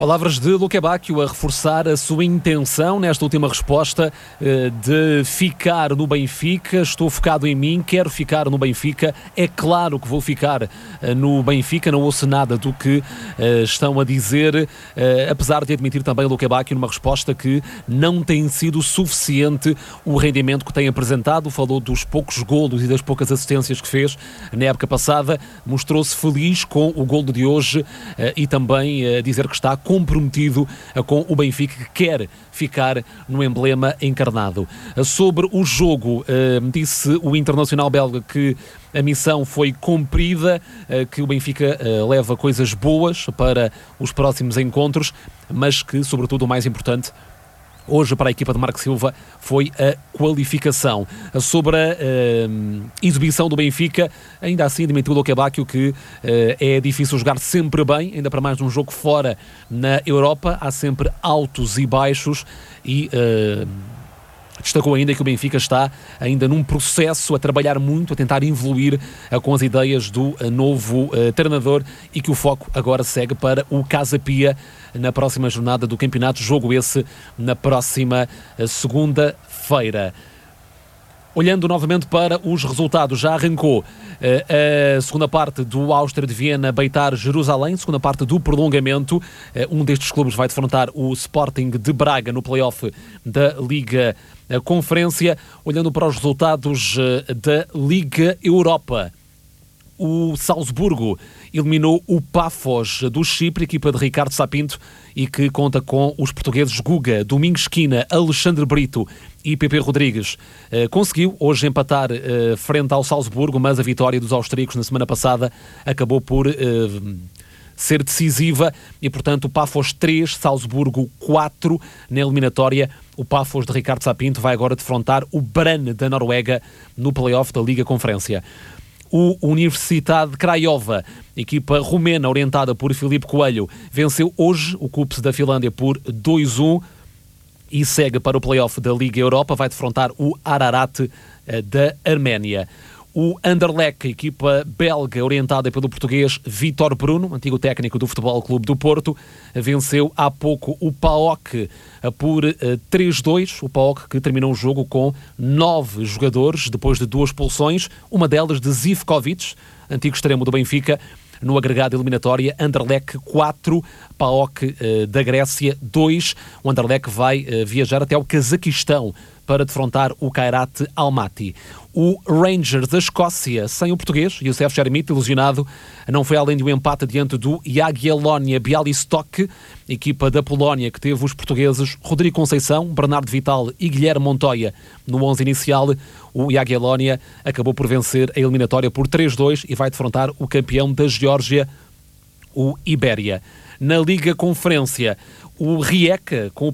Palavras de Luque Bacchio a reforçar a sua intenção nesta última resposta de ficar no Benfica. Estou focado em mim, quero ficar no Benfica. É claro que vou ficar no Benfica, não ouço nada do que estão a dizer, apesar de admitir também Luque Bacchio numa resposta que não tem sido suficiente o rendimento que tem apresentado. Falou dos poucos golos e das poucas assistências que fez na época passada. Mostrou-se feliz com o golo de hoje e também dizer que está comprometido com o Benfica, que quer ficar no emblema encarnado. Sobre o jogo, disse o internacional belga que a missão foi cumprida, que o Benfica leva coisas boas para os próximos encontros, mas que, sobretudo, o mais importante hoje para a equipa de Marco Silva foi a qualificação. Sobre a exibição do Benfica, ainda assim admitiu o Luque Bacchio que é difícil jogar sempre bem, ainda para mais num jogo fora na Europa, há sempre altos e baixos e destacou ainda que o Benfica está ainda num processo a trabalhar muito, a tentar evoluir com as ideias do novo treinador e que o foco agora segue para o Casa Pia na próxima jornada do campeonato, jogo esse na próxima segunda-feira. Olhando novamente para os resultados, já arrancou a segunda parte do Áustria de Viena Beitar Jerusalém, segunda parte do prolongamento. Um destes clubes vai defrontar o Sporting de Braga no play-off da Liga Conferência. Olhando para os resultados da Liga Europa, o Salzburgo eliminou o Pafos do Chipre, equipa de Ricardo Sapinto, e que conta com os portugueses Guga, Domingos Quina, Alexandre Brito e Pepe Rodrigues. Conseguiu hoje empatar frente ao Salzburgo, mas a vitória dos austríacos na semana passada acabou por ser decisiva e, portanto, o Pafos 3, Salzburgo 4 na eliminatória. O Pafos de Ricardo Sapinto vai agora defrontar o Brann da Noruega no play-off da Liga Conferência. O Universidade de Craiova, equipa romena orientada por Filipe Coelho, venceu hoje o Kups da Finlândia por 2-1 e segue para o play-off da Liga Europa, vai defrontar o Ararat da Arménia. O Anderlecht, equipa belga orientada pelo português Vítor Bruno, antigo técnico do Futebol Clube do Porto, venceu há pouco o PAOK por 3-2. O PAOK que terminou o jogo com 9 jogadores, depois de 2 expulsões, uma delas de Zivkovic, antigo extremo do Benfica. No agregado eliminatória, Anderlecht 4, PAOK da Grécia 2. O Anderlecht vai viajar até o Cazaquistão para defrontar o Kairat Almaty. O Rangers da Escócia, sem o português, Youssef Chermiti, ilusionado, não foi além de um empate diante do Jagiellonia Białystok, equipa da Polónia que teve os portugueses Rodrigo Conceição, Bernardo Vital e Guilherme Montoya no 11 inicial. O Jagiellonia acabou por vencer a eliminatória por 3-2 e vai defrontar o campeão da Geórgia, o Ibéria. Na Liga Conferência, o Rijeka, com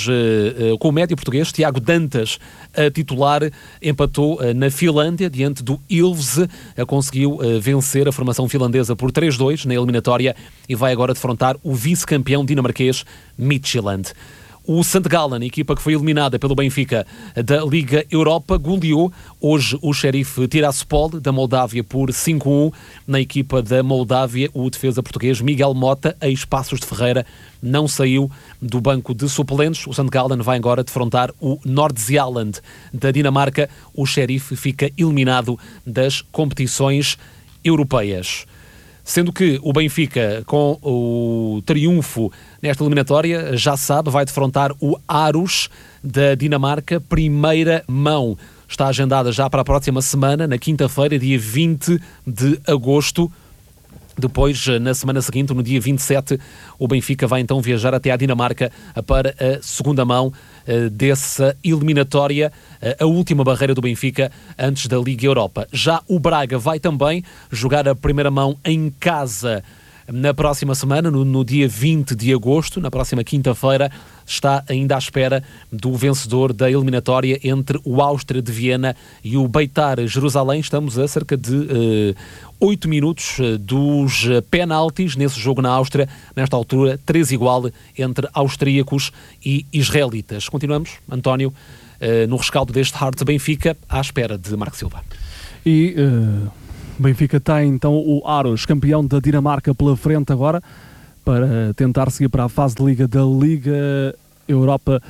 o médio português Tiago Dantas a titular, empatou na Finlândia diante do Ilves, conseguiu vencer a formação finlandesa por 3-2 na eliminatória e vai agora defrontar o vice-campeão dinamarquês Midtjylland. O St. Gallen, equipa que foi eliminada pelo Benfica da Liga Europa, goleou hoje o Sheriff Tiraspol da Moldávia por 5-1. Na equipa da Moldávia, o defesa português Miguel Mota, ex-Passos de Ferreira, não saiu do banco de suplentes. O St. Gallen vai agora defrontar o Nordsjælland da Dinamarca. O Sheriff fica eliminado das competições europeias. Sendo que o Benfica, com o triunfo nesta eliminatória, já sabe, vai defrontar o Aarhus da Dinamarca, primeira mão. Está agendada já para a próxima semana, na quinta-feira, dia 20 de agosto. Depois, na semana seguinte, no dia 27, o Benfica vai então viajar até à Dinamarca para a segunda mão dessa eliminatória, a última barreira do Benfica antes da Liga Europa. Já o Braga vai também jogar a primeira mão em casa na próxima semana, no dia 20 de agosto, na próxima quinta-feira. Está ainda à espera do vencedor da eliminatória entre o Áustria de Viena e o Beitar Jerusalém. Estamos a cerca de 8 minutos dos penaltis nesse jogo na Áustria. Nesta altura, 3-3 entre austríacos e israelitas. Continuamos, António, no rescaldo deste Hearts Benfica, à espera de Marco Silva. Benfica tem então o Aarhus, campeão da Dinamarca, pela frente agora. para tentar seguir para a fase de Liga da Liga Europa.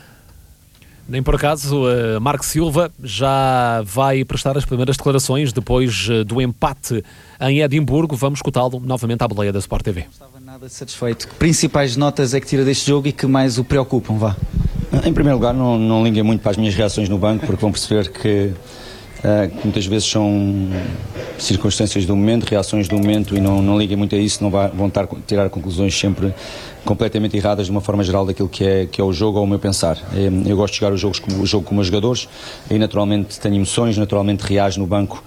Nem por acaso, Marco Silva já vai prestar as primeiras declarações depois do empate em Edimburgo. Vamos escutá-lo novamente à boleia da Sport TV. Não estava nada satisfeito. Que principais notas é que tira deste jogo e que mais o preocupam? Vá. Em primeiro lugar, não liguem muito para as minhas reações no banco, porque vão perceber que muitas vezes são circunstâncias do momento, reações do momento, e não liguem muito a isso, não vão tirar conclusões sempre completamente erradas de uma forma geral daquilo que é o jogo ou o meu pensar. Eu gosto de jogar o jogo com meus jogadores e naturalmente tenho emoções, naturalmente reajo no banco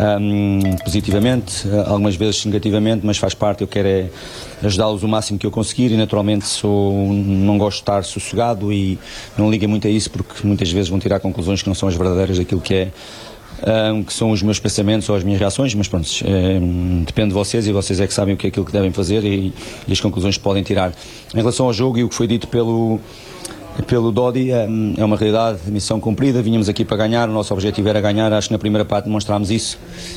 positivamente, algumas vezes negativamente, mas faz parte. Eu quero ajudá-los o máximo que eu conseguir e naturalmente não gosto de estar sossegado, e não liguem muito a isso, porque muitas vezes vão tirar conclusões que não são as verdadeiras daquilo que são os meus pensamentos ou as minhas reações, mas pronto, depende de vocês, e vocês é que sabem o que é aquilo que devem fazer e as conclusões que podem tirar. Em relação ao jogo e o que foi dito pelo Dodi, é uma realidade, missão cumprida, vínhamos aqui para ganhar, o nosso objetivo era ganhar. Acho que na primeira parte demonstrámos isso,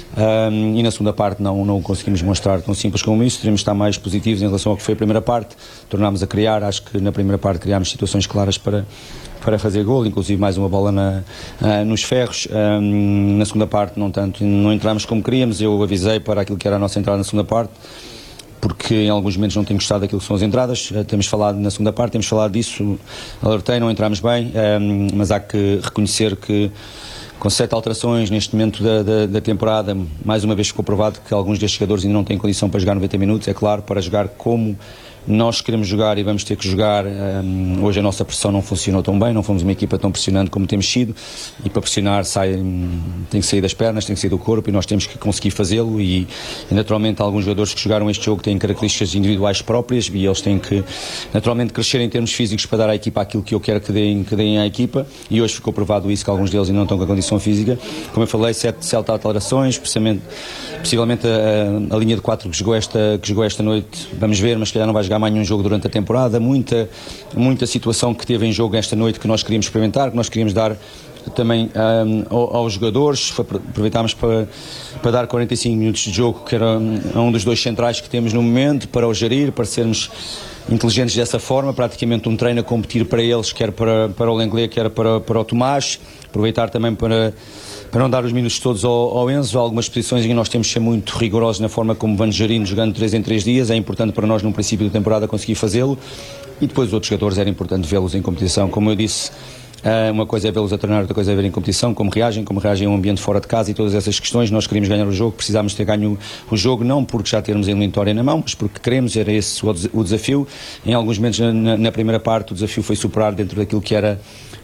e na segunda parte não conseguimos mostrar tão simples como isso. Teríamos de estar mais positivos em relação ao que foi a primeira parte, tornámos a criar. Acho que na primeira parte criámos situações claras para fazer gol, inclusive mais uma bola nos ferros. Na segunda parte não entramos como queríamos. Eu avisei para aquilo que era a nossa entrada na segunda parte, porque em alguns momentos não tenho gostado daquilo que são as entradas. Temos falado na segunda parte, temos falado disso, alertei, não entramos bem, mas há que reconhecer que com 7 alterações neste momento da temporada, mais uma vez ficou provado que alguns destes jogadores ainda não têm condição para jogar 90 minutos, é claro, para jogar como nós queremos jogar e vamos ter que jogar. Hoje a nossa pressão não funcionou tão bem, não fomos uma equipa tão pressionante como temos sido, e para pressionar tem que sair das pernas, tem que sair do corpo, e nós temos que conseguir fazê-lo, e naturalmente alguns jogadores que jogaram este jogo têm características individuais próprias, e eles têm que naturalmente crescer em termos físicos para dar à equipa aquilo que eu quero que deem à equipa, e hoje ficou provado isso, que alguns deles ainda não estão com a condição física. Como eu falei, 7 alterações, possivelmente a linha de 4 que jogou esta noite, vamos ver, mas se calhar não vai jogar mais nenhum jogo durante a temporada. Muita situação que teve em jogo esta noite que nós queríamos experimentar, que nós queríamos dar também aos jogadores. Aproveitámos para dar 45 minutos de jogo, que era um dos 2 centrais que temos no momento, para o gerir, para sermos inteligentes dessa forma. Praticamente um treino a competir para eles, quer para o Lenglet, quer para o Tomás. Aproveitar também para não dar os minutos todos ao Enzo. Há algumas posições em que nós temos de ser muito rigorosos na forma como vamos gerindo, jogando 3 em 3 dias. É importante para nós, no princípio da temporada, conseguir fazê-lo, e depois os outros jogadores era importante vê-los em competição. Como eu disse, uma coisa é vê-los a treinar, outra coisa é ver em competição, como reagem a um ambiente fora de casa, e todas essas questões. Nós queríamos ganhar o jogo, precisámos ter ganho o jogo, não porque já termos a eliminatória na mão, mas porque queremos, era esse o desafio. Em alguns momentos na primeira parte o desafio foi superar dentro daquilo que era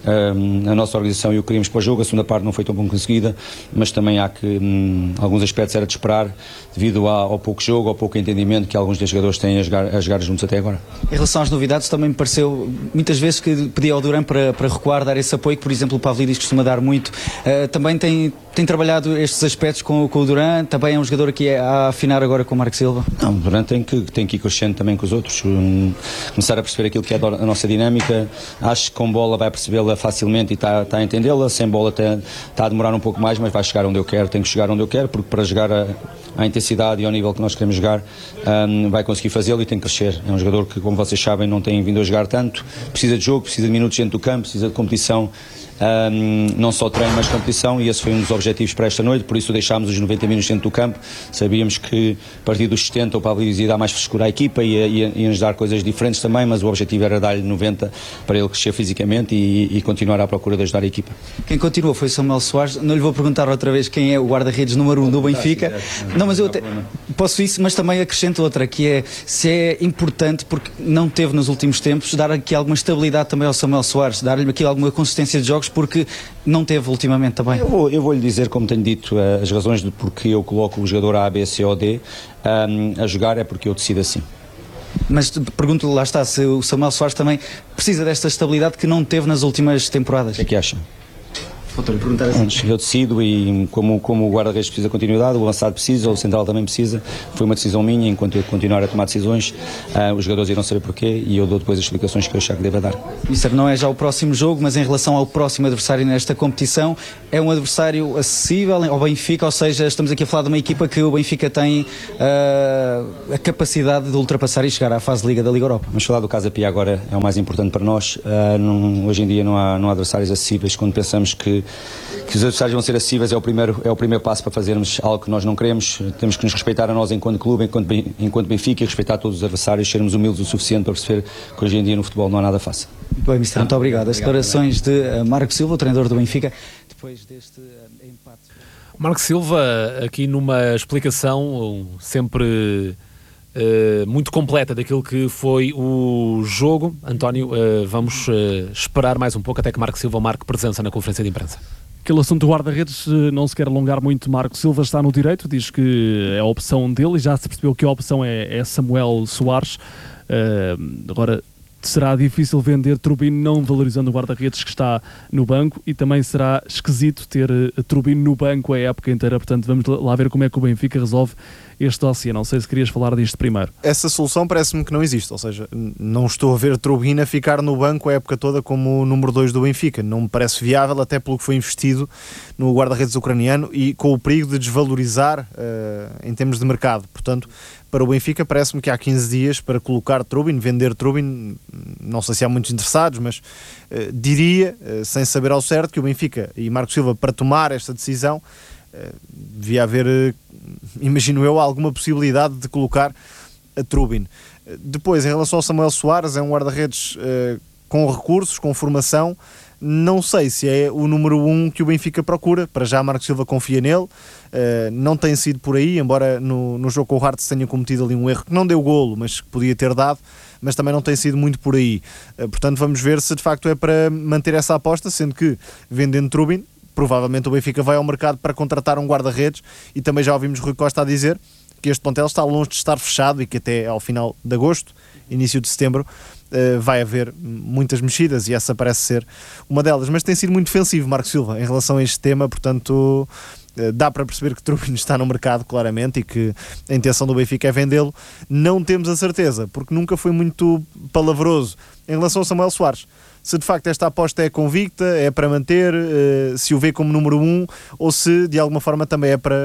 a nossa organização e o que queríamos para o jogo. A segunda parte não foi tão bem conseguida, mas também há que alguns aspectos era de esperar, devido ao pouco jogo, ao pouco entendimento que alguns dos jogadores têm a jogar juntos até agora. Em relação às novidades, também me pareceu muitas vezes que pedia ao Duran para recuar, dar esse apoio que, por exemplo, o Pavlidis costuma dar muito. Também tem trabalhado estes aspectos com o Duran. Também é um jogador que é a afinar agora com o Marco Silva. Não, o Duran tem que ir crescendo também com os outros, começar a perceber aquilo que é a nossa dinâmica. Acho que com bola vai percebê-la facilmente e está a entendê-la. Sem bola está a demorar um pouco mais, mas vai chegar onde eu quero. Tem que chegar onde eu quero, porque para jogar à intensidade e ao nível que nós queremos jogar, vai conseguir fazê-lo e tem que crescer. É um jogador que, como vocês sabem, não tem vindo a jogar tanto, precisa de jogo, precisa de minutos dentro do campo, precisa de competição, não só treino, mas competição, e esse foi um dos objetivos para esta noite. Por isso deixámos os 90 minutos dentro do campo. Sabíamos que a partir dos 70 o Pavlidis ia dar mais frescura à equipa e ia nos dar coisas diferentes também, mas o objetivo era dar-lhe 90 para ele crescer fisicamente e continuar à procura de ajudar a equipa. Quem continuou foi Samuel Soares. Não lhe vou perguntar outra vez quem é o guarda-redes número 1 do Benfica. Não, mas eu até posso isso, mas também acrescento outra, que é se é importante, porque não teve nos últimos tempos, dar aqui alguma estabilidade também ao Samuel Soares, dar-lhe aqui alguma consistência de jogos, porque não teve ultimamente também. Eu vou lhe dizer, como tenho dito, as razões de porque eu coloco o jogador A, B, C ou D a jogar é porque eu decido assim. Mas pergunto-lhe, lá está, se o Samuel Soares também precisa desta estabilidade que não teve nas últimas temporadas. O que é que acha? Faltou-lhe perguntar assim. Eu decido e como o guarda-redes precisa de continuidade, o avançado precisa, o central também precisa. Foi uma decisão minha, enquanto eu continuar a tomar decisões, os jogadores irão saber porquê e eu dou depois as explicações que eu achar que deva dar. Mister, não é já o próximo jogo, mas em relação ao próximo adversário nesta competição, é um adversário acessível ao Benfica, ou seja, estamos aqui a falar de uma equipa que o Benfica tem a capacidade de ultrapassar e chegar à fase de Liga da Liga Europa. Mas falar do Casa Pia agora é o mais importante para nós. Hoje em dia não há adversários acessíveis. Quando pensamos que os adversários vão ser acessíveis, é o primeiro passo para fazermos algo que nós não queremos. Temos que nos respeitar a nós enquanto clube, enquanto Benfica, e respeitar todos os adversários, sermos humildes o suficiente para perceber que hoje em dia no futebol não há nada fácil. Muito bem, Mister, muito obrigado. As declarações de Marco Silva, o treinador do Benfica, depois deste empate. Marco Silva, aqui numa explicação sempre muito completa daquilo que foi o jogo. António, vamos esperar mais um pouco até que Marco Silva marque presença na conferência de imprensa. Aquele assunto do guarda-redes não se quer alongar muito. Marco Silva está no direito, diz que é a opção dele e já se percebeu que a opção é Samuel Soares. Agora, será difícil vender Trubin não valorizando o guarda-redes que está no banco, e também será esquisito ter Trubin no banco a época inteira. Portanto, vamos lá ver como é que o Benfica resolve este dossiê. Não sei se querias falar disto primeiro. Essa solução parece-me que não existe, ou seja, não estou a ver Trubin a ficar no banco a época toda como o número 2 do Benfica. Não me parece viável, até pelo que foi investido no guarda-redes ucraniano e com o perigo de desvalorizar em termos de mercado. Portanto, para o Benfica parece-me que há 15 dias para colocar Trubin, vender Trubin. Não sei se há muitos interessados, mas diria, sem saber ao certo, que o Benfica e Marco Silva, para tomar esta decisão, devia haver, imagino eu, alguma possibilidade de colocar a Trubin. Depois, em relação ao Samuel Soares, é um guarda-redes com recursos, com formação. Não sei se é o número 1 que o Benfica procura. Para já Marco Silva confia nele, não tem sido por aí, embora no jogo com o Hearts tenha cometido ali um erro que não deu golo, mas que podia ter dado, mas também não tem sido muito por aí. Portanto, vamos ver se de facto é para manter essa aposta, sendo que, vendendo Trubin, provavelmente o Benfica vai ao mercado para contratar um guarda-redes, e também já ouvimos Rui Costa a dizer que este plantel está longe de estar fechado e que até ao final de agosto, início de setembro, vai haver muitas mexidas, e essa parece ser uma delas. Mas tem sido muito defensivo Marco Silva em relação a este tema, portanto dá para perceber que Trubin está no mercado claramente e que a intenção do Benfica é vendê-lo. Não temos a certeza, porque nunca foi muito palavroso em relação ao Samuel Soares. Se de facto esta aposta é convicta, é para manter, se o vê como número 1, ou se de alguma forma também é para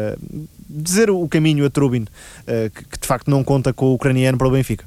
dizer o caminho a Trubin, que de facto não conta com o ucraniano para o Benfica.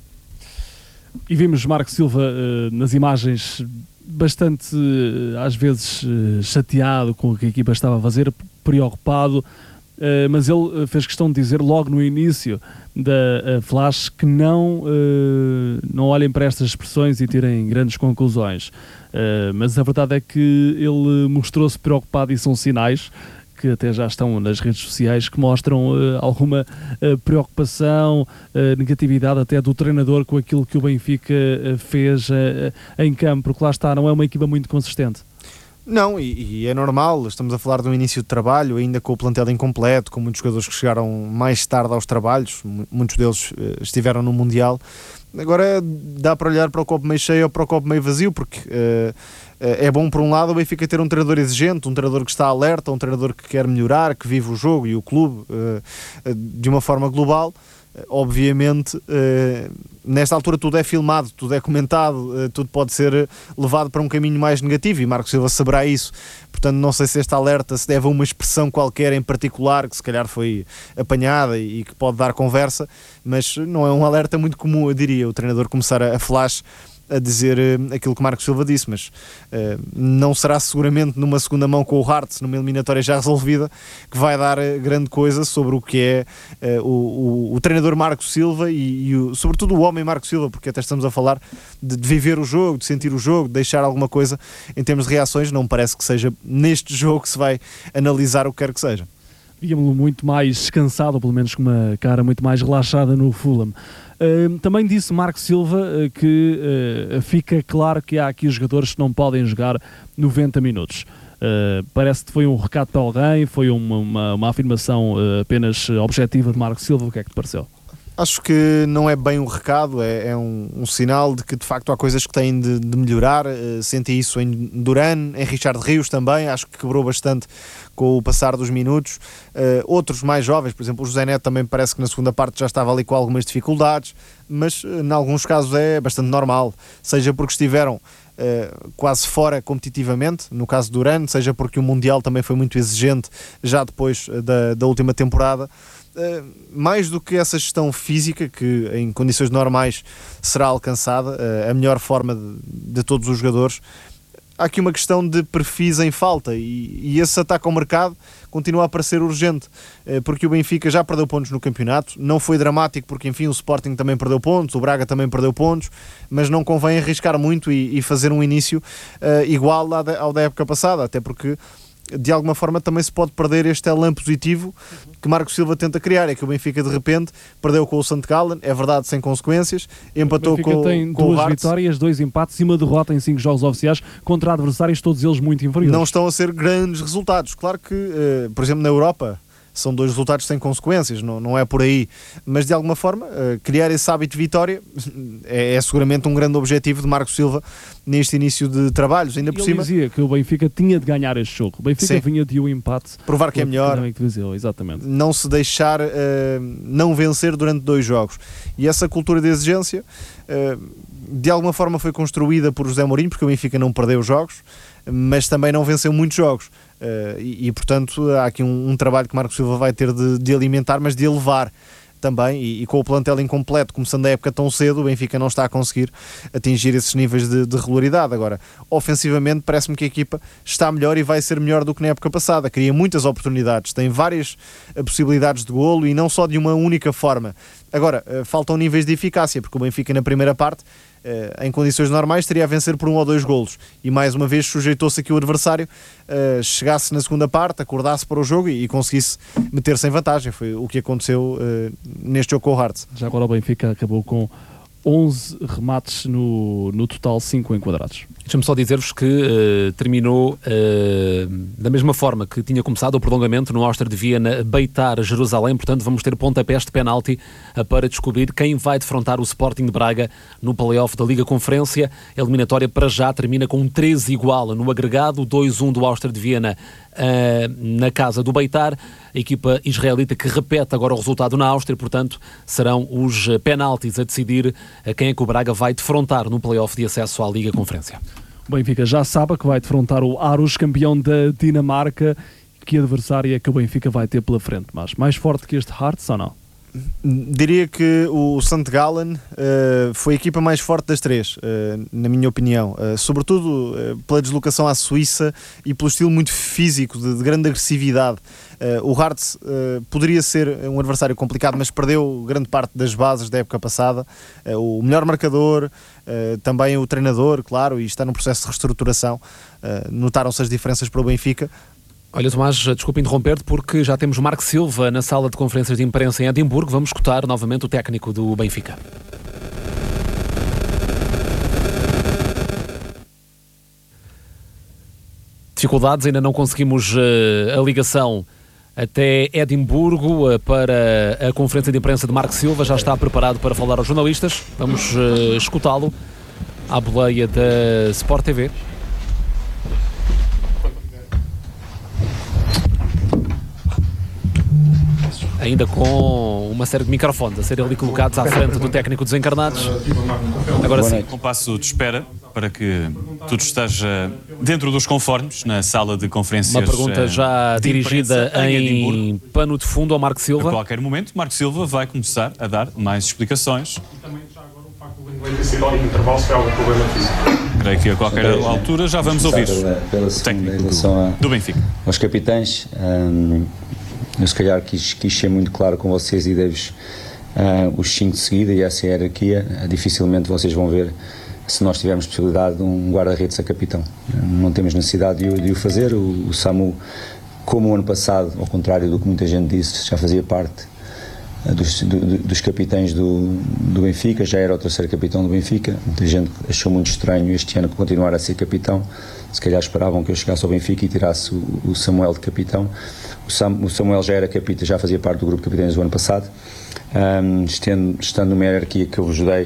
E vimos Marco Silva nas imagens bastante, às vezes, chateado com o que a equipa estava a fazer, preocupado, mas ele fez questão de dizer logo no início da Flash que não olhem para estas expressões e tirem grandes conclusões. Mas a verdade é que ele mostrou-se preocupado, e são sinais que até já estão nas redes sociais que mostram alguma preocupação, negatividade até do treinador com aquilo que o Benfica fez em campo, porque lá está, não é uma equipa muito consistente. Não, e é normal, estamos a falar de um início de trabalho, ainda com o plantel incompleto, com muitos jogadores que chegaram mais tarde aos trabalhos, muitos deles estiveram no Mundial. Agora dá para olhar para o copo meio cheio ou para o copo meio vazio, porque é bom, por um lado, o Benfica ter um treinador exigente, um treinador que está alerta, um treinador que quer melhorar, que vive o jogo e o clube de uma forma global. Obviamente, nesta altura tudo é filmado, tudo é comentado, tudo pode ser levado para um caminho mais negativo, e Marco Silva saberá isso. Portanto, não sei se este alerta se deve a uma expressão qualquer em particular, que se calhar foi apanhada e que pode dar conversa, mas não é um alerta muito comum, eu diria, o treinador começar a flash a dizer aquilo que Marco Silva disse, mas não será seguramente numa segunda mão com o Hearts, numa eliminatória já resolvida, que vai dar grande coisa sobre o que é o treinador Marco Silva e sobretudo o homem Marco Silva, porque até estamos a falar de viver o jogo, de sentir o jogo, de deixar alguma coisa em termos de reações. Não me parece que seja neste jogo que se vai analisar o que quer que seja. Víamos-lo muito mais descansado, ou pelo menos com uma cara muito mais relaxada no Fulham. Também disse Marco Silva que fica claro que há aqui jogadores que não podem jogar 90 minutos. Parece que foi um recado para alguém, foi uma afirmação apenas objetiva de Marco Silva. O que é que te pareceu? Acho que não é bem um recado, é um sinal de que de facto há coisas que têm de melhorar. Senti isso em Duran, em Richard Rios também, acho que quebrou bastante com o passar dos minutos. Outros mais jovens, por exemplo o José Neto, também parece que na segunda parte já estava ali com algumas dificuldades, mas em alguns casos é bastante normal, seja porque estiveram quase fora competitivamente, no caso do Duran, seja porque o Mundial também foi muito exigente já depois da última temporada. Mais do que essa gestão física, que em condições normais será alcançada, a melhor forma de todos os jogadores, há aqui uma questão de perfis em falta, e esse ataque ao mercado continua a parecer urgente, porque o Benfica já perdeu pontos no campeonato, não foi dramático porque enfim o Sporting também perdeu pontos, o Braga também perdeu pontos, mas não convém arriscar muito e fazer um início igual ao da época passada, até porque de alguma forma também se pode perder este elan positivo que Marco Silva tenta criar. É que o Benfica de repente perdeu com o St. Gallen, é verdade, sem consequências, empatou com o tem com 2 vitórias, 2 empates e uma derrota em 5 jogos oficiais contra adversários, todos eles muito inferiores. Não estão a ser grandes resultados. Claro que, por exemplo, na Europa são 2 resultados sem consequências, não é por aí, mas de alguma forma criar esse hábito de vitória é seguramente um grande objetivo de Marco Silva neste início de trabalhos. Ainda por Ele cima dizia que o Benfica tinha de ganhar este jogo. O Benfica vinha de um empate, provar que é melhor, exatamente. não se deixar não vencer durante 2 jogos, e essa cultura de exigência de alguma forma foi construída por José Mourinho, porque o Benfica não perdeu jogos, mas também não venceu muitos jogos. Portanto há aqui um trabalho que Marco Silva vai ter de alimentar, mas de elevar também, e com o plantel incompleto, começando a época tão cedo, o Benfica não está a conseguir atingir esses níveis de regularidade. Agora, ofensivamente, parece-me que a equipa está melhor e vai ser melhor do que na época passada, cria muitas oportunidades, tem várias possibilidades de golo e não só de uma única forma. Agora, faltam níveis de eficácia, porque o Benfica na primeira parte, em condições normais, teria a vencer por 1 ou 2 golos, e mais uma vez sujeitou-se a que o adversário chegasse na segunda parte, acordasse para o jogo e conseguisse meter-se em vantagem. Foi o que aconteceu neste jogo com o Hearts. Já agora o Benfica acabou com 11 remates no total, 5 enquadrados. Deixa-me só dizer-vos que terminou da mesma forma que tinha começado o prolongamento no Áustria de Viena, Beitar Jerusalém. Portanto, vamos ter pontapés de penalti para descobrir quem vai defrontar o Sporting de Braga no play-off da Liga Conferência. A eliminatória para já termina com um 13 igual no agregado, 2-1 do Áustria de Viena na casa do Beitar. A equipa israelita que repete agora o resultado na Áustria, portanto, serão os penaltis a decidir quem é que o Braga vai defrontar no play-off de acesso à Liga Conferência. O Benfica já sabe que vai defrontar o Aarhus, campeão da Dinamarca. Que adversário é que o Benfica vai ter pela frente? Mas mais forte que este Hearts ou não? Diria que o St. Gallen foi a equipa mais forte das 3, na minha opinião, sobretudo pela deslocação à Suíça e pelo estilo muito físico, de grande agressividade. O Hearts poderia ser um adversário complicado, mas perdeu grande parte das bases da época passada. O melhor marcador, também o treinador, claro, e está num processo de reestruturação. Notaram-se as diferenças para o Benfica. Olha, Tomás, desculpa interromper-te, porque já temos Marco Silva na sala de conferências de imprensa em Edimburgo. Vamos escutar novamente o técnico do Benfica. Dificuldades, ainda não conseguimos a ligação até Edimburgo para a conferência de imprensa de Marco Silva. Já está preparado para falar aos jornalistas. Vamos escutá-lo à boleia da Sport TV. Ainda com uma série de microfones a serem ali colocados à frente do técnico dos encarnados. Agora sim. Um passo de espera para que tudo esteja dentro dos conformes na sala de conferências. Uma pergunta já dirigida em pano de fundo ao Marco Silva. A qualquer momento, Marco Silva vai começar a dar mais explicações. E também já agora o facto do inglês ter sido em intervalo se foi algum problema físico. Creio que a qualquer altura já vamos ouvir pela o técnico em relação do Benfica. aos capitães. Eu se calhar quis ser muito claro com vocês e dei-vos os 5 de seguida, e essa é a hierarquia. Dificilmente vocês vão ver, se nós tivermos possibilidade, de um guarda-redes a capitão. Não temos necessidade de o fazer. O Samu, como o ano passado, ao contrário do que muita gente disse, já fazia parte dos capitães do Benfica, já era o 3º capitão do Benfica. Muita gente achou muito estranho este ano continuar a ser capitão. Se calhar esperavam que eu chegasse ao Benfica e tirasse o Samuel de capitão. O Samuel já era capitão, já fazia parte do grupo de capitães do ano passado. estando numa hierarquia que eu vos dei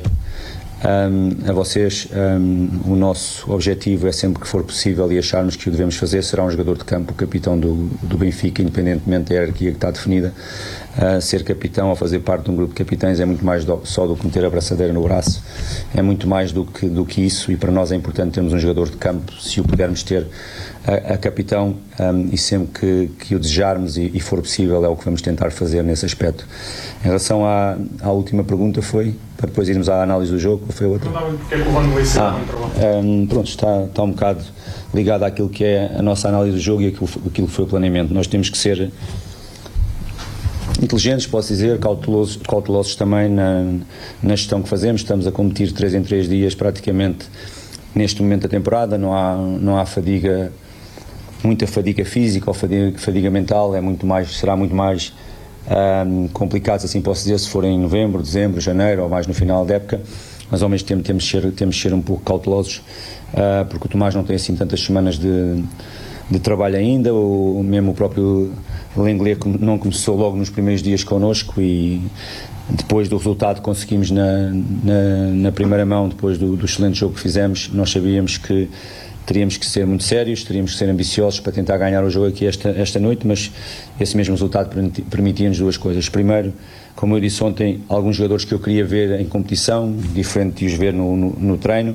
a vocês, o nosso objetivo é sempre que for possível e acharmos que o devemos fazer, será um jogador de campo, o capitão do Benfica, independentemente da hierarquia que está definida. Ser capitão ou fazer parte de um grupo de capitães é muito mais só do que meter a braçadeira no braço, é muito mais do que isso, e para nós é importante termos um jogador de campo, se o pudermos ter a capitão, e sempre que o desejarmos e for possível, é o que vamos tentar fazer nesse aspecto. Em relação à última pergunta, foi para depois irmos à análise do jogo, ou foi outra? Porque é que o Vanderlei saiu no intervalo? Pronto, está um bocado ligado àquilo que é a nossa análise do jogo e aquilo que foi o planeamento. Nós temos que ser inteligentes, posso dizer, cautelosos também na gestão que fazemos. Estamos a competir 3 em 3 dias praticamente neste momento da temporada, não há fadiga, muita fadiga física ou fadiga mental, será muito mais complicado, assim posso dizer, se for em novembro, dezembro, janeiro ou mais no final da época, mas ao mesmo tempo temos de ser um pouco cautelosos, porque o Tomás não tem assim tantas semanas de trabalho ainda, mesmo o próprio Lenglet não começou logo nos primeiros dias connosco, e depois do resultado que conseguimos na primeira mão, depois do excelente jogo que fizemos, nós sabíamos que teríamos que ser muito sérios, teríamos que ser ambiciosos para tentar ganhar o jogo aqui esta noite, mas esse mesmo resultado permitia-nos 2 coisas. Primeiro, como eu disse ontem, alguns jogadores que eu queria ver em competição, diferente de os ver no treino.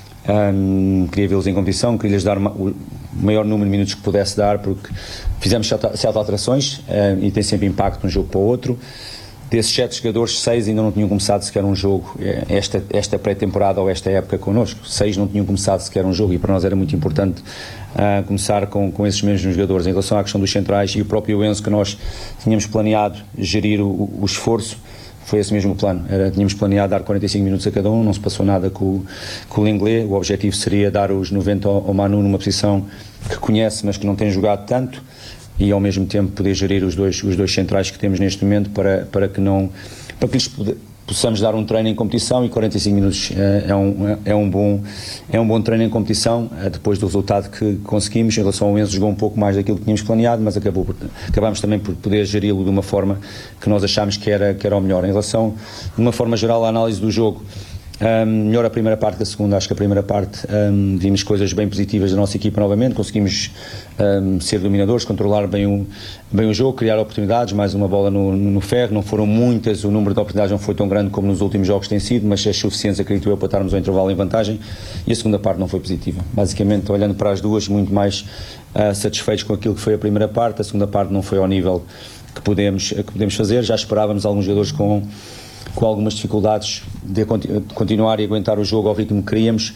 Queria vê-los em competição, queria-lhes dar o maior número de minutos que pudesse dar, porque fizemos 7 alterações e tem sempre impacto de um jogo para o outro. Desses 7 jogadores, 6 ainda não tinham começado sequer um jogo esta pré-temporada ou esta época connosco. 6 não tinham começado sequer um jogo, e para nós era muito importante começar com esses mesmos jogadores. Em relação à questão dos centrais e o próprio Enzo, que nós tínhamos planeado gerir o esforço, foi esse mesmo plano. Tínhamos planeado dar 45 minutos a cada um, não se passou nada com o Lenglet. O objetivo seria dar os 90 ao Manu numa posição que conhece, mas que não tem jogado tanto, e ao mesmo tempo poder gerir os dois centrais que temos neste momento para que lhes possamos dar um treino em competição, e 45 minutos é um bom treino em competição, depois do resultado que conseguimos. Em relação ao Enzo, jogou um pouco mais daquilo que tínhamos planeado, mas acabámos também por poder geri-lo de uma forma que nós achámos que era o melhor. Em relação, de uma forma geral, à análise do jogo, melhor a primeira parte da segunda. Acho que a primeira parte vimos coisas bem positivas da nossa equipa novamente, conseguimos ser dominadores, controlar bem o jogo, criar oportunidades, mais uma bola no ferro. Não foram muitas, o número de oportunidades não foi tão grande como nos últimos jogos tem sido, mas é suficiente, acredito eu, para estarmos ao intervalo em vantagem, e a segunda parte não foi positiva. Basicamente, olhando para as duas, muito mais satisfeitos com aquilo que foi a primeira parte. A segunda parte não foi ao nível que podemos fazer. Já esperávamos alguns jogadores com algumas dificuldades de continuar e aguentar o jogo ao ritmo que queríamos,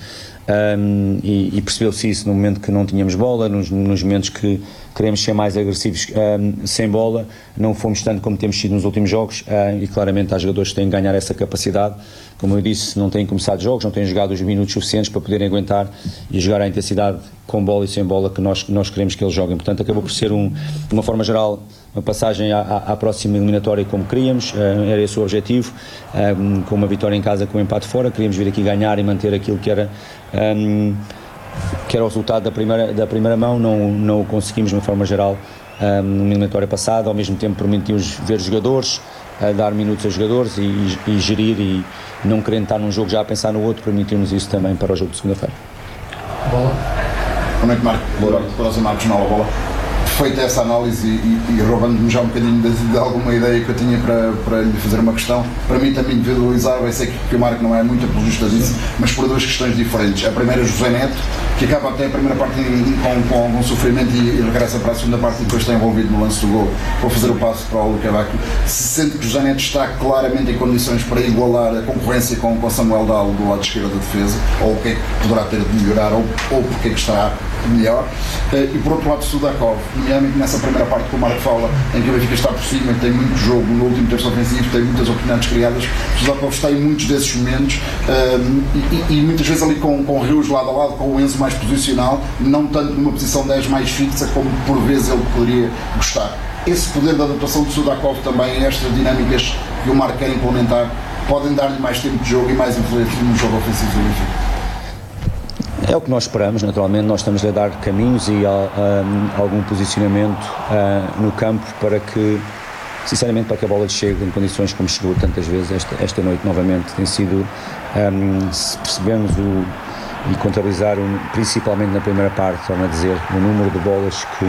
e percebeu-se isso no momento que não tínhamos bola, nos momentos que queremos ser mais agressivos sem bola, não fomos tanto como temos sido nos últimos jogos, e claramente há jogadores que têm de ganhar essa capacidade. Como eu disse, não têm começado jogos, não têm jogado os minutos suficientes para poderem aguentar e jogar a intensidade com bola e sem bola que nós queremos que eles joguem. Portanto, acabou por ser, de uma forma geral, uma passagem à próxima eliminatória como queríamos. Era esse o objetivo, com uma vitória em casa, com um empate fora. Queríamos vir aqui ganhar e manter aquilo que era o resultado da primeira mão. Não o conseguimos de uma forma geral numa eliminatória passada. Ao mesmo tempo permitimos ver jogadores, dar minutos a jogadores e gerir, e não querendo estar num jogo já a pensar no outro, permitimos isso também para o jogo de segunda-feira. Bola. Boa noite, Marco. Boa noite, para os Marcos na bola. Feita essa análise e roubando-me já um bocadinho de alguma ideia que eu tinha para lhe fazer uma questão, para mim também individualizar, vai ser que o Marco não é muito apologista disso, mas por 2 questões diferentes. A primeira é José Neto, que acaba até a primeira parte com algum sofrimento e regressa para a segunda parte e depois está envolvido no lance do gol, para fazer o passo para o Lukaku. Se sente que José Neto está claramente em condições para igualar a concorrência com Samuel Dalo do lado esquerdo da defesa, ou o que é que poderá ter de melhorar, ou porque é que estará melhor, e por outro lado Sudakov, nomeadamente nessa primeira parte que o Marco fala, em que o Benfica está por cima, tem muito jogo no último terço ofensivo, tem muitas oportunidades criadas. Sudakov está em muitos desses momentos, e muitas vezes ali com Rios lado a lado, com o Enzo mais posicional, não tanto numa posição 10 mais fixa como por vezes ele poderia gostar. Esse poder da adaptação de Sudakov também, estas dinâmicas que o Marco quer implementar, podem dar-lhe mais tempo de jogo e mais influência no jogo ofensivo do Benfica. É o que nós esperamos, naturalmente. Nós estamos a dar caminhos e algum posicionamento no campo para que sinceramente, para que a bola chegue em condições como chegou tantas vezes esta noite novamente. Tem sido, se percebemos e contabilizar principalmente na primeira parte, torna a dizer, o número de bolas que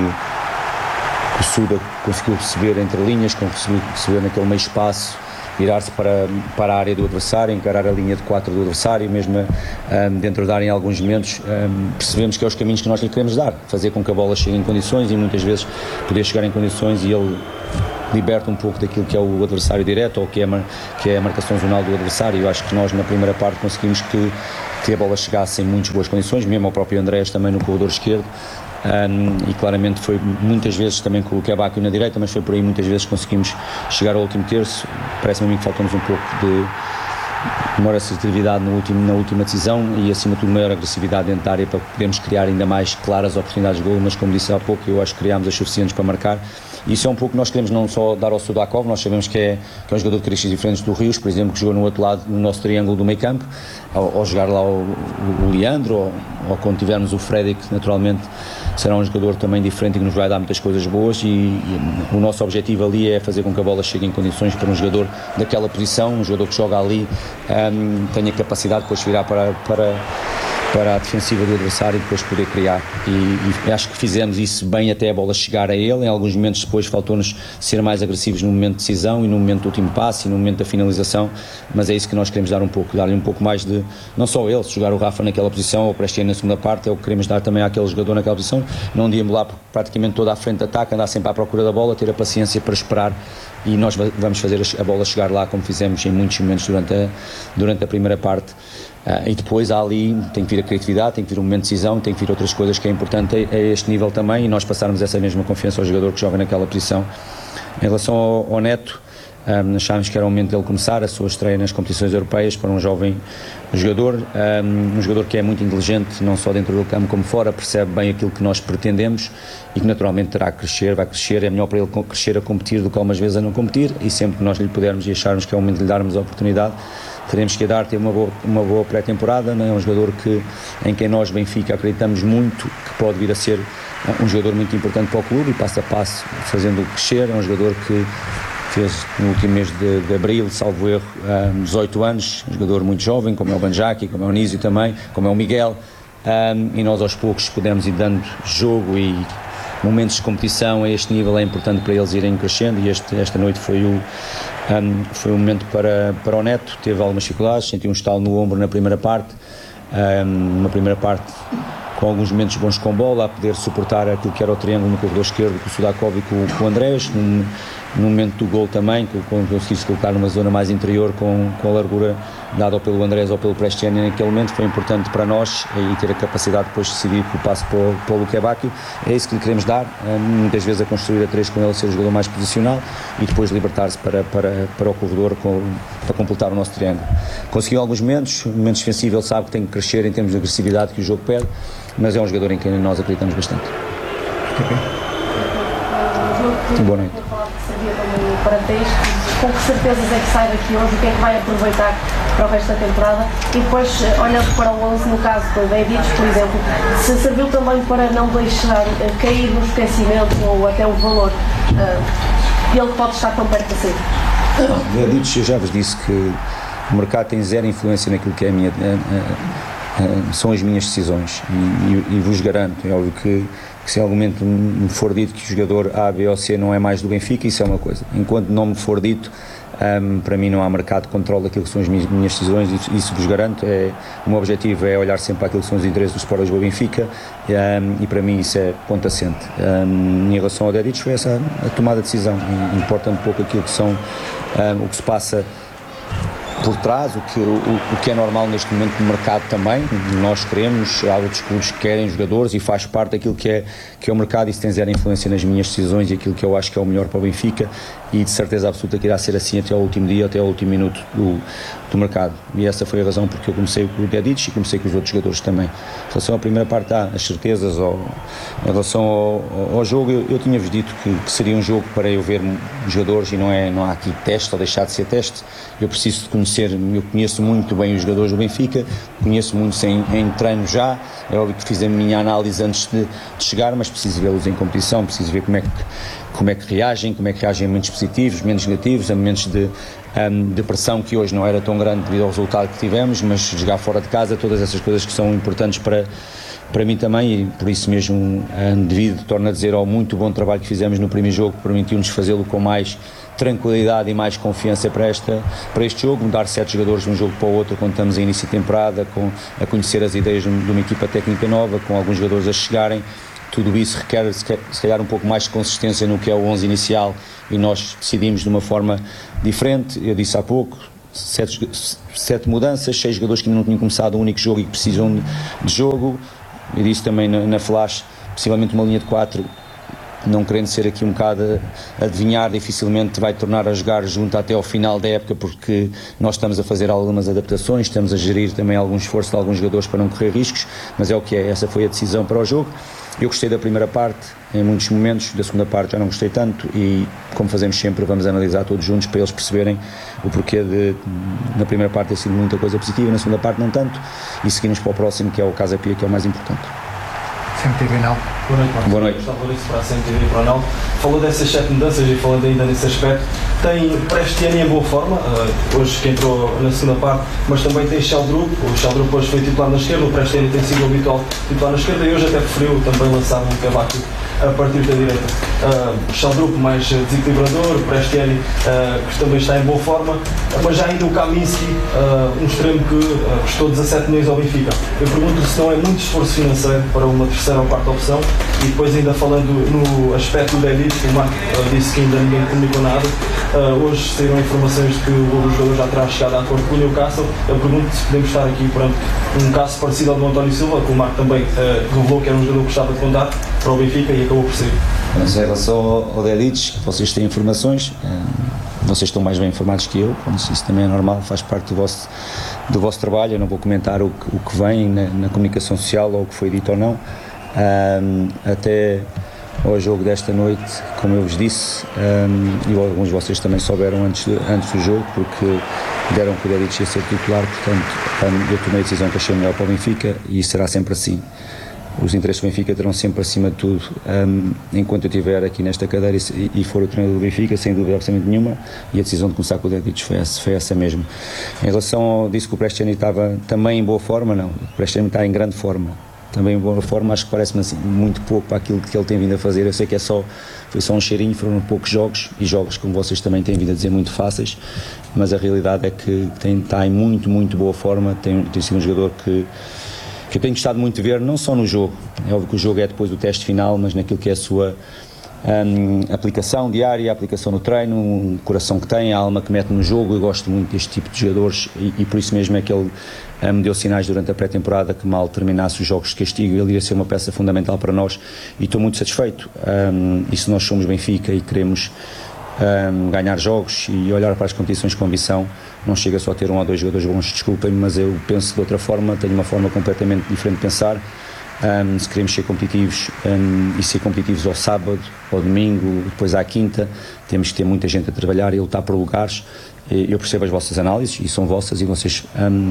o Suda conseguiu receber entre linhas, conseguiu receber naquele meio espaço, virar-se para a área do adversário, encarar a linha de 4 do adversário, mesmo dentro da área em alguns momentos, percebemos que é os caminhos que nós lhe queremos dar, fazer com que a bola chegue em condições e muitas vezes poder chegar em condições e ele liberta um pouco daquilo que é o adversário direto ou que é a marcação zonal do adversário. Eu acho que nós na primeira parte conseguimos que a bola chegasse em muitas boas condições, mesmo ao próprio Andrés também no corredor esquerdo. E claramente foi muitas vezes também com o Kebakio na direita, mas foi por aí muitas vezes conseguimos chegar ao último terço. Parece-me a mim que faltou-nos um pouco de maior assertividade na última decisão e acima de tudo maior agressividade dentro da área para podermos criar ainda mais claras oportunidades de gol, mas como disse há pouco, eu acho que criámos as suficientes para marcar. E isso é um pouco que nós queremos não só dar ao Sudakov, nós sabemos que é um jogador de características diferentes do Rios, por exemplo, que jogou no outro lado, no nosso triângulo do meio campo, ao jogar lá o Leandro, ou quando tivermos o Freddy, que naturalmente será um jogador também diferente e que nos vai dar muitas coisas boas e o nosso objetivo ali é fazer com que a bola chegue em condições para um jogador daquela posição, um jogador que joga ali, tenha capacidade de depois virar para a defensiva do adversário e depois poder criar e acho que fizemos isso bem até a bola chegar a ele. Em alguns momentos depois faltou-nos ser mais agressivos no momento de decisão e no momento do último passe e no momento da finalização, mas é isso que nós queremos dar dar-lhe um pouco mais de, não só ele, jogar o Rafa naquela posição ou o Prestiano na segunda parte, é o que queremos dar também àquele jogador naquela posição, não deambular praticamente toda a frente de ataque, andar sempre à procura da bola, ter a paciência para esperar e nós vamos fazer a bola chegar lá como fizemos em muitos momentos durante a primeira parte. E depois há ali, tem que vir a criatividade, tem que vir um momento de decisão, tem que vir outras coisas que é importante a este nível também e nós passarmos essa mesma confiança ao jogador que joga naquela posição. Em relação ao Neto, achámos que era o momento dele começar a sua estreia nas competições europeias para um jovem jogador, um jogador que é muito inteligente, não só dentro do campo como fora, percebe bem aquilo que nós pretendemos e que naturalmente terá que crescer, vai crescer, é melhor para ele crescer a competir do que algumas vezes a não competir e sempre que nós lhe pudermos e acharmos que é o momento de lhe darmos a oportunidade, teremos que dar, ter uma boa pré-temporada, não é? Um jogador em quem nós, Benfica, acreditamos muito que pode vir a ser um jogador muito importante para o clube e passo a passo fazendo crescer, é um jogador que fez no último mês de abril, salvo erro, 18 anos, um jogador muito jovem, como é o Banjaki, como é o Nísio também, como é o Miguel, e nós aos poucos podemos ir dando jogo e momentos de competição a este nível é importante para eles irem crescendo e esta noite foi um momento para o Neto, teve algumas dificuldades, sentiu um estalo no ombro na primeira parte, uma primeira parte com alguns momentos bons com bola, a poder suportar aquilo que era o triângulo no corredor esquerdo com o Sudakov e com o Andrés, no momento do gol também, conseguir-se colocar numa zona mais interior com a largura dada ou pelo Andrés ou pelo Prestiani naquele momento, foi importante para nós e ter a capacidade depois de decidir que o passe para o Lukebakio, é isso que lhe queremos dar, muitas vezes a construir a 3 com ele, ser o jogador mais posicional e depois libertar-se para o corredor para completar o nosso triângulo. Conseguiu alguns momentos defensivos, ele sabe que tem que crescer em termos de agressividade que o jogo pede, mas é um jogador em quem nós acreditamos bastante. Boa noite. Com que certezas é que sai daqui hoje, o que é que vai aproveitar para o resto da temporada e depois olhando para o 11 no caso do David, por exemplo, se serviu também para não deixar cair no esquecimento ou até o valor ele pode estar tão perto assim. David, eu já vos disse que o mercado tem zero influência naquilo que é são as minhas decisões e vos garanto, é óbvio que se em algum momento me for dito que o jogador A, B ou C não é mais do Benfica, isso é uma coisa. Enquanto não me for dito, para mim não há mercado de controle daquilo que são as minhas decisões, isso vos garanto. O meu objetivo é olhar sempre para aquilo que são os interesses do Sport Lisboa Benfica e para mim isso é ponto assente. Em relação ao Dedic foi essa a tomada de decisão, importa um pouco aquilo que são o que se passa por trás, o que é normal neste momento no mercado também. Nós queremos, há outros clubes que querem jogadores e faz parte daquilo que é o mercado e isso tem zero influência nas minhas decisões e aquilo que eu acho que é o melhor para o Benfica e de certeza absoluta que irá ser assim até ao último dia, até ao último minuto do mercado. E essa foi a razão porque eu comecei com o Dedic e comecei com os outros jogadores também. Em relação à primeira parte, há as certezas, em relação ao jogo, eu tinha-vos dito que seria um jogo para eu ver jogadores e não há aqui teste ou deixar de ser teste. Eu preciso de conhecer, eu conheço muito bem os jogadores do Benfica, conheço muitos em treino já, é óbvio que fiz a minha análise antes de chegar, mas preciso vê-los em competição, preciso ver como é como é que reagem a momentos positivos, momentos negativos, a momentos de pressão que hoje não era tão grande devido ao resultado que tivemos, mas jogar fora de casa, todas essas coisas que são importantes para mim também, e por isso mesmo devido, torno a dizer, ao muito bom trabalho que fizemos no primeiro jogo, permitiu-nos fazê-lo com mais tranquilidade e mais confiança para este jogo, mudar 7 jogadores de um jogo para o outro quando estamos em início de temporada, a conhecer as ideias de uma equipa técnica nova, com alguns jogadores a chegarem. Tudo isso requer se calhar um pouco mais de consistência no que é o 11 inicial, e nós decidimos de uma forma diferente. Eu disse há pouco, 7 mudanças, 6 jogadores que ainda não tinham começado o único jogo e que precisam de jogo. Eu disse também na flash, possivelmente uma linha de 4, não querendo ser aqui um bocado a adivinhar, dificilmente vai tornar a jogar junto até ao final da época, porque nós estamos a fazer algumas adaptações, estamos a gerir também algum esforço de alguns jogadores para não correr riscos, mas é o que é, essa foi a decisão para o jogo. Eu gostei da primeira parte, em muitos momentos, da segunda parte já não gostei tanto, e como fazemos sempre, vamos analisar todos juntos para eles perceberem o porquê de, na primeira parte ter sido muita coisa positiva, na segunda parte não tanto, e seguimos para o próximo, que é o Casa Pia, que é o mais importante. CMTV Now. Boa noite, Marcos. Boa noite. Gustavo Lourenço para a CMTV e para o Ronaldo. Falou dessas 7 mudanças e falando ainda nesse aspecto, tem Prestiani em boa forma, hoje que entrou na segunda parte, mas também tem Sheldrup. O Sheldrup hoje foi titular na esquerda, o Prestiani tem sido o habitual titular na esquerda, e hoje até preferiu também lançar um Cavaco a partir da direita. Sheldrup mais desequilibrador, Prestiani que também está em boa forma, mas já ainda o Kaminski, um extremo que custou 17 milhões ao Benfica. Eu pergunto se não é muito esforço financeiro para uma terceira ou quarta opção. E depois, ainda falando no aspecto do David, que o Marco disse que ainda ninguém comunicou nada, hoje saíram informações de que o jogador já terá chegado a acordo com o Newcastle. Eu pergunto se podemos estar aqui perante um caso parecido ao do António Silva, que o Marco também revelou que era um jogador que gostava de contar para o Benfica e acabou por ser. Mas em relação ao Dedic, vocês têm informações, vocês estão mais bem informados que eu, isso também é normal, faz parte do vosso trabalho. Eu não vou comentar o que vem na comunicação social ou o que foi dito ou não. Até ao jogo desta noite, como eu vos disse, e alguns de vocês também souberam antes do jogo, porque deram que o Dedic ia ser titular, portanto eu tomei a decisão que achei melhor para o Benfica, e isso será sempre assim. Os interesses do Benfica terão sempre acima de tudo, enquanto eu estiver aqui nesta cadeira e for o treinador do Benfica, sem dúvida absolutamente nenhuma, e a decisão de começar com o Dedic foi essa mesmo. Em relação ao disse que o Prestiani estava também em boa forma, não, o Prestiani está em grande forma, também em boa forma, acho que parece-me assim, muito pouco para aquilo que ele tem vindo a fazer. Eu sei que foi só um cheirinho, foram poucos jogos, e jogos como vocês também têm vindo a dizer muito fáceis, mas a realidade é que está em muito, muito boa forma, tem sido um jogador que eu tenho gostado muito de ver, não só no jogo, é óbvio que o jogo é depois do teste final, mas naquilo que é a sua aplicação diária, a aplicação no treino, o coração que tem, a alma que mete no jogo. Eu gosto muito deste tipo de jogadores, e por isso mesmo é que ele me deu sinais durante a pré-temporada que mal terminasse os jogos de castigo ele ia ser uma peça fundamental para nós, e estou muito satisfeito. E se nós somos Benfica e queremos ganhar jogos e olhar para as competições com ambição, não chega só a ter 1 ou 2 jogadores bons, desculpem-me, mas eu penso de outra forma, tenho uma forma completamente diferente de pensar. Se queremos ser competitivos e ser competitivos ao sábado, ao domingo, depois à quinta, temos que ter muita gente a trabalhar e lutar por lugares. Eu percebo as vossas análises, e são vossas, e vocês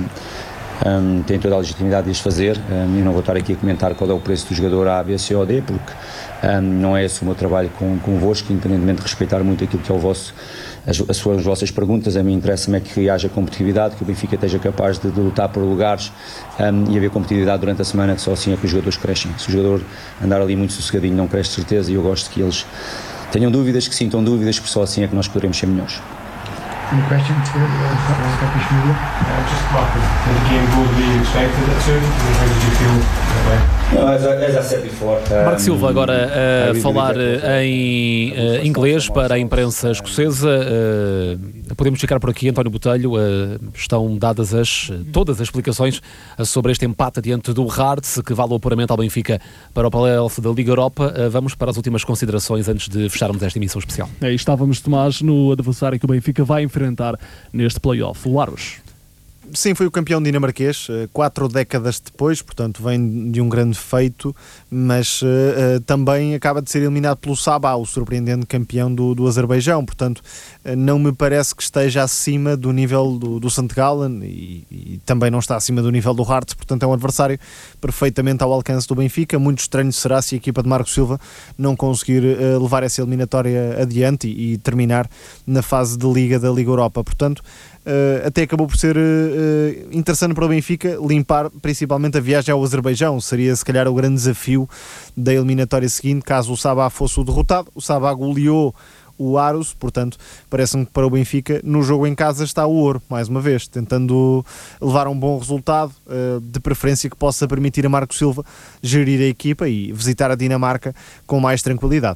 têm toda a legitimidade de as fazer. Eu não vou estar aqui a comentar qual é o preço do jogador A, B, C ou D, porque não é esse o meu trabalho convosco, independentemente de respeitar muito aquilo que é as vossas perguntas. A mim interessa-me é que haja competitividade, que o Benfica esteja capaz de lutar por lugares e haver competitividade durante a semana, que só assim é que os jogadores crescem. Se o jogador andar ali muito sossegadinho não cresce de certeza, e eu gosto que eles tenham dúvidas, que sintam dúvidas, porque só assim é que nós poderemos ser melhores. Any questions here? Scottish media? Just Mark, did the game go the way you expected it to? How did you feel that way? No, as I said before, Marco Silva agora a falar em inglês para a imprensa escocesa. Podemos ficar por aqui. António Botelho, estão dadas todas as explicações sobre este empate diante do Hearts, que vale o apuramento ao Benfica para o play-off da Liga Europa. Vamos para as últimas considerações antes de fecharmos esta emissão especial. Estávamos, Tomás, no adversário que o Benfica vai enfrentar neste play-off, o Aros. Sim, foi o campeão dinamarquês, 4 décadas depois, portanto vem de um grande feito, mas também acaba de ser eliminado pelo Sabah, o surpreendente campeão do Azerbaijão, portanto não me parece que esteja acima do nível do St. Gallen e também não está acima do nível do Hearts, portanto é um adversário perfeitamente ao alcance do Benfica. Muito estranho será se a equipa de Marco Silva não conseguir levar essa eliminatória adiante e terminar na fase de Liga da Liga Europa, portanto até acabou por ser interessante para o Benfica limpar principalmente a viagem ao Azerbaijão. Seria se calhar o grande desafio da eliminatória seguinte, caso o Sabah fosse o derrotado. O Sabah goleou o Aarhus, portanto parece-me que para o Benfica no jogo em casa está o ouro, mais uma vez, tentando levar um bom resultado, de preferência que possa permitir a Marco Silva gerir a equipa e visitar a Dinamarca com mais tranquilidade.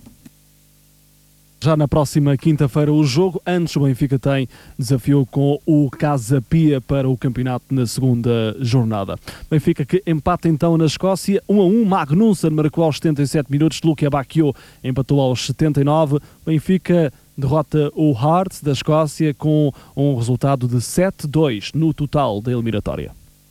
Já na próxima quinta-feira o jogo, antes o Benfica tem desafio com o Casa Pia para o campeonato na segunda jornada. Benfica que empata então na Escócia, 1-1, Magnusson marcou aos 77 minutos, Luka Bacchio empatou aos 79, Benfica derrota o Hearts da Escócia com um resultado de 7-2 no total da eliminatória.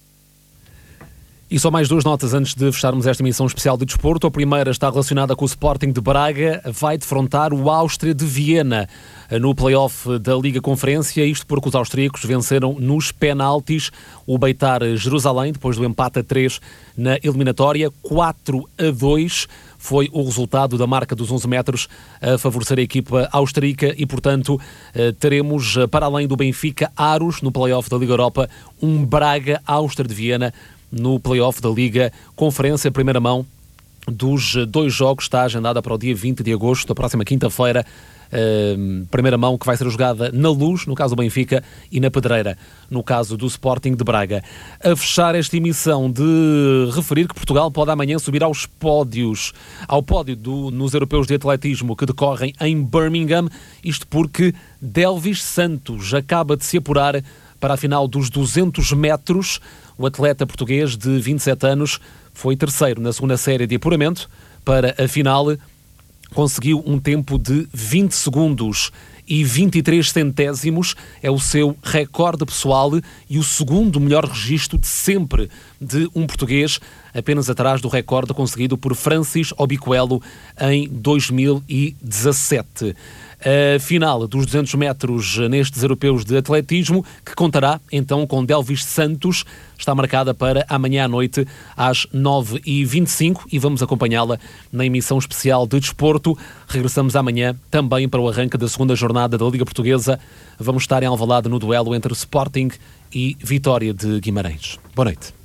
E só mais 2 notas antes de fecharmos esta emissão especial de desporto. A primeira está relacionada com o Sporting de Braga, vai defrontar o Áustria de Viena no play-off da Liga Conferência, isto porque os austríacos venceram nos penaltis o Beitar Jerusalém, depois do empate a 3 na eliminatória, 4-2 foi o resultado da marca dos 11 metros a favorecer a equipa austríaca e, portanto, teremos, para além do Benfica Aarhus no play-off da Liga Europa, um Braga Áustria de Viena no play-off da Liga Conferência. Primeira mão dos 2 jogos está agendada para o dia 20 de agosto, da próxima quinta-feira. Primeira mão que vai ser jogada na Luz, no caso do Benfica, e na Pedreira, no caso do Sporting de Braga. A fechar esta emissão, de referir que Portugal pode amanhã subir ao pódio nos europeus de atletismo que decorrem em Birmingham, isto porque Delvis Santos acaba de se apurar para a final dos 200 metros. O atleta português de 27 anos foi terceiro na segunda série de apuramento. Para a final, conseguiu um tempo de 20 segundos e 23 centésimos. É o seu recorde pessoal e o segundo melhor registro de sempre de um português, apenas atrás do recorde conseguido por Francis Obiquelo em 2017. A final dos 200 metros nestes europeus de atletismo, que contará então com Delvis Santos, está marcada para amanhã à noite às 9h25 e vamos acompanhá-la na emissão especial de desporto. Regressamos amanhã também para o arranque da segunda jornada da Liga Portuguesa. Vamos estar em Alvalade no duelo entre Sporting e Vitória de Guimarães. Boa noite.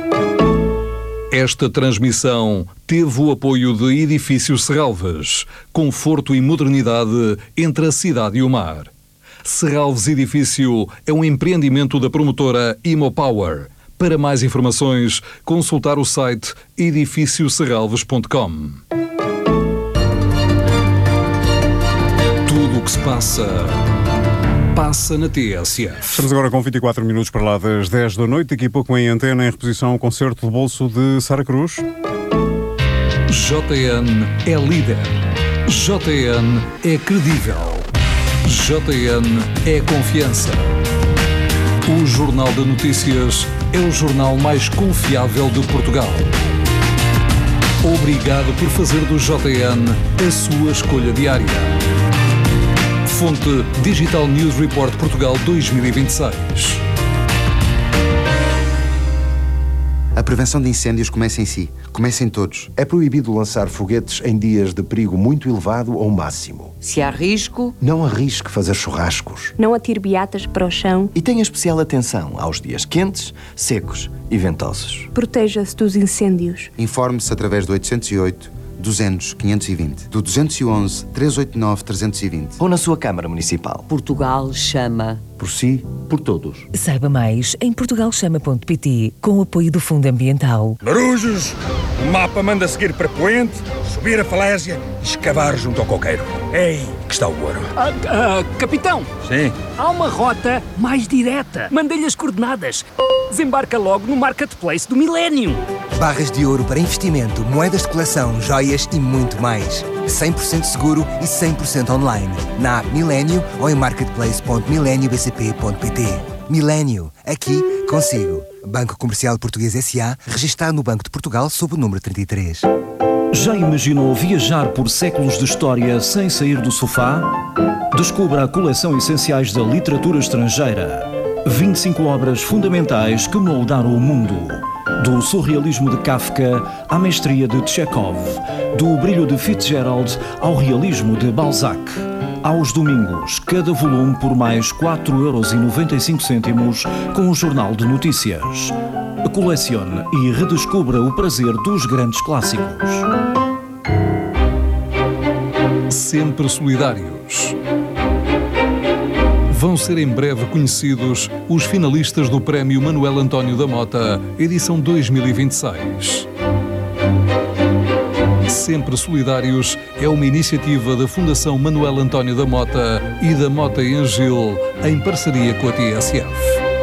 Esta transmissão teve o apoio de Edifício Serralves, conforto e modernidade entre a cidade e o mar. Serralves Edifício é um empreendimento da promotora Imopower. Para mais informações, consultar o site edifícioserralves.com. Tudo o que se passa na TSF. Estamos agora com 24 minutos para lá das 10 da noite. Daqui a pouco em antena, em reposição, ao concerto de bolso de Sara Cruz. JN é líder. JN é credível. JN é confiança. O Jornal de Notícias é o jornal mais confiável de Portugal. Obrigado por fazer do JN a sua escolha diária. Fonte Digital News Report Portugal 2026. A prevenção de incêndios começa em si. Começa em todos. É proibido lançar foguetes em dias de perigo muito elevado ou máximo. Se há risco, não arrisque fazer churrascos. Não atire beatas para o chão. E tenha especial atenção aos dias quentes, secos e ventosos. Proteja-se dos incêndios. Informe-se através do 808 200 520, do 211 389 320 ou na sua Câmara Municipal. Portugal chama. Por si, por todos. Saiba mais em portugalchama.pt, com o apoio do Fundo Ambiental. Marujos, o mapa manda seguir para Poente, subir a falésia e escavar junto ao coqueiro. Ei, que está o ouro. Capitão! Sim? Há uma rota mais direta. Mandei-lhe as coordenadas. Desembarca logo no Marketplace do Millennium. Barras de ouro para investimento, moedas de coleção, joias e muito mais. 100% seguro e 100% online. Na app Millennium ou em marketplace.millenniumbcp.pt. Milênio. Aqui consigo. Banco Comercial Português S.A., registado no Banco de Portugal sob o número 33. Já imaginou viajar por séculos de história sem sair do sofá? Descubra a coleção Essenciais da Literatura Estrangeira. 25 obras fundamentais que moldaram o mundo. Do surrealismo de Kafka à mestria de Chekhov. Do brilho de Fitzgerald ao realismo de Balzac. Aos domingos, cada volume por mais 4,95€ com o Jornal de Notícias. Colecione e redescubra o prazer dos grandes clássicos. Sempre solidários. Vão ser em breve conhecidos os finalistas do Prémio Manuel António da Mota, edição 2026. Sempre Solidários é uma iniciativa da Fundação Manuel António da Mota e da Mota Engil, em parceria com a TSF.